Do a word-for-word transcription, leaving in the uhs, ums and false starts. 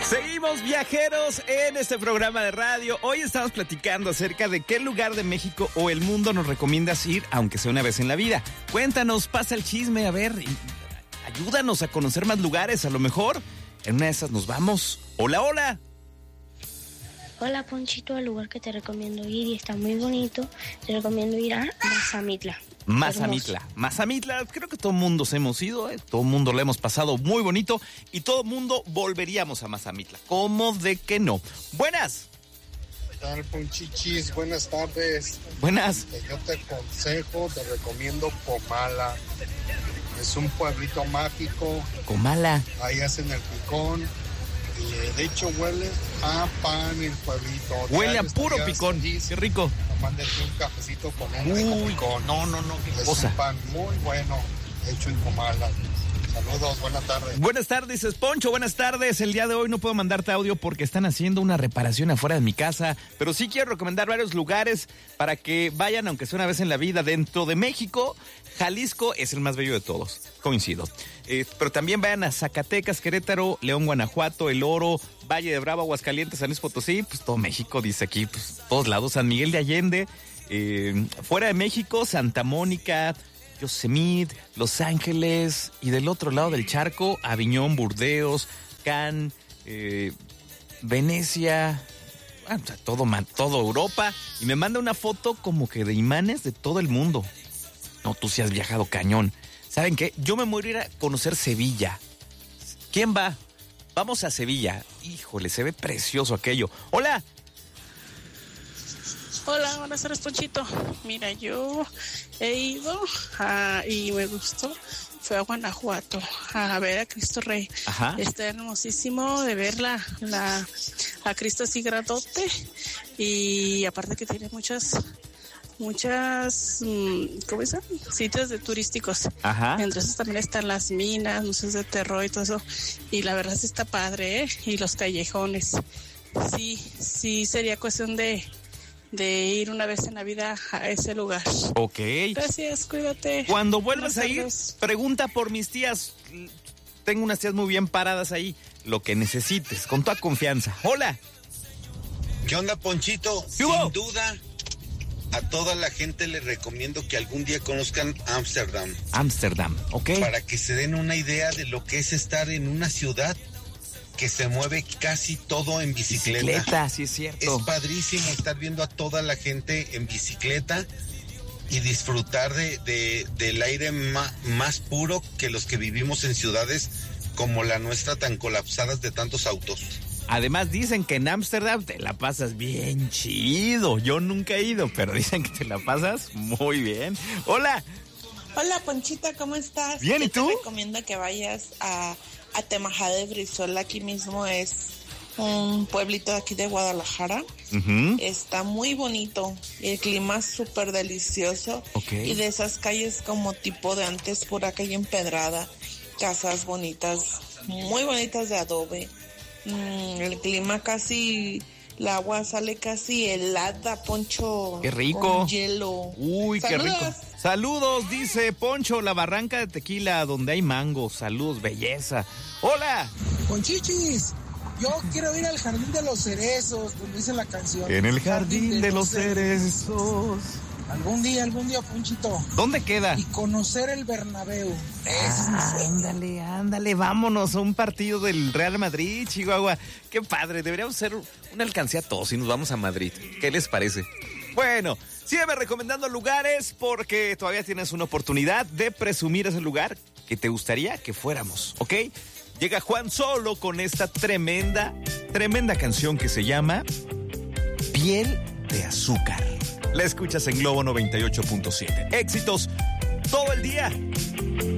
Seguimos viajeros en este programa de radio. Hoy estamos platicando acerca de qué lugar de México o el mundo nos recomiendas ir, aunque sea una vez en la vida. Cuéntanos, pasa el chisme, a ver, ayúdanos a conocer más lugares, a lo mejor en una de esas nos vamos. Hola, hola. Hola, Ponchito, el lugar que te recomiendo ir y está muy bonito. Te recomiendo ir a Mazamitla. Mazamitla, Mazamitla, creo que todo el mundo hemos ido, ¿eh? Todo el mundo lo hemos pasado muy bonito y todo el mundo volveríamos a Mazamitla. ¿Cómo de que no? Buenas. ¿Qué tal, Ponchichis? Buenas tardes. Buenas. Yo te aconsejo, te recomiendo Comala. Es un pueblito mágico. Comala. Ahí hacen el picón. Y de hecho huele a pan el pueblito. Huele a puro picón. Feliz. Qué rico. Mándate un cafecito con un Uy, picón. No, no, no, qué es cosa. Un pan muy bueno, hecho en Comala. Saludos, buenas tardes. Buenas tardes, es Poncho, buenas tardes. El día de hoy no puedo mandarte audio porque están haciendo una reparación afuera de mi casa, pero sí quiero recomendar varios lugares para que vayan, aunque sea una vez en la vida, dentro de México. Jalisco es el más bello de todos, coincido. Eh, pero también vayan a Zacatecas, Querétaro, León, Guanajuato, El Oro, Valle de Bravo, Aguascalientes, San Luis Potosí, pues todo México, dice aquí, pues todos lados, San Miguel de Allende, eh, fuera de México, Santa Mónica, Yosemite, Los Ángeles, y del otro lado del charco, Aviñón, Burdeos, Cannes, eh, Venecia, ah, o sea, todo, todo Europa, y me manda una foto como que de imanes de todo el mundo. No, tú sí has viajado cañón. ¿Saben qué? Yo me voy a ir a conocer Sevilla. ¿Quién va? Vamos a Sevilla. Híjole, se ve precioso aquello. ¡Hola! Hola, buenas tardes, Ponchito. Mira, yo he ido a, y me gustó. Fue a Guanajuato a ver a Cristo Rey. Ajá. Está hermosísimo de ver la, la, a Cristo así grandote. Y aparte que tiene muchas... muchas, ¿cómo se llama? Sitios de turísticos. Ajá. Entonces también están las minas, museos de terror y todo eso. Y la verdad sí está padre, ¿eh? Y los callejones. Sí, sí sería cuestión de, de ir una vez en la vida a ese lugar. Ok. Gracias, cuídate. Cuando vuelvas a ir, pregunta por mis tías. Tengo unas tías muy bien paradas ahí. Lo que necesites, con toda confianza. Hola. ¿Qué onda, Ponchito? ¿Qué hubo? Sin duda, a toda la gente les recomiendo que algún día conozcan Ámsterdam. Ámsterdam, ok. Para que se den una idea de lo que es estar en una ciudad que se mueve casi todo en bicicleta. Bicicleta, sí es cierto. Es padrísimo estar viendo a toda la gente en bicicleta y disfrutar de, de del aire ma, más puro que los que vivimos en ciudades como la nuestra, tan colapsadas de tantos autos. Además dicen que en Ámsterdam te la pasas bien chido. Yo nunca he ido, pero dicen que te la pasas muy bien. Hola. Hola, Ponchita, ¿cómo estás? Bien, ¿y tú? Yo te recomiendo que vayas a, a Temajá de Brizuela. Aquí mismo es un pueblito de aquí de Guadalajara. Uh-huh. Está muy bonito. El clima es súper delicioso. Okay. Y de esas calles como tipo de antes, pura calle empedrada. Casas bonitas, muy bonitas de adobe. Mm, el clima casi, el agua sale casi helada, Poncho. ¡Qué rico! Con hielo. Uy, ¡Saludos! qué rico. Saludos, dice Poncho, la barranca de Tequila, donde hay mango. Saludos, belleza. ¡Hola! Ponchichis, yo quiero ir al Jardín de los Cerezos, donde dice la canción. En el Jardín, jardín de, de los Cerezos. Algún día, algún día, Ponchito. ¿Dónde queda? Y conocer el Bernabéu. Ah, ándale, ándale, vámonos a un partido del Real Madrid, Chihuahua. Qué padre, deberíamos hacer una alcancía todos y nos vamos a Madrid. ¿Qué les parece? Bueno, sígueme recomendando lugares porque todavía tienes una oportunidad de presumir ese lugar que te gustaría que fuéramos, ¿ok? Llega Juan Solo con esta tremenda, tremenda canción que se llama Piel de Azúcar. La escuchas en Globo noventa y ocho punto siete. Éxitos todo el día.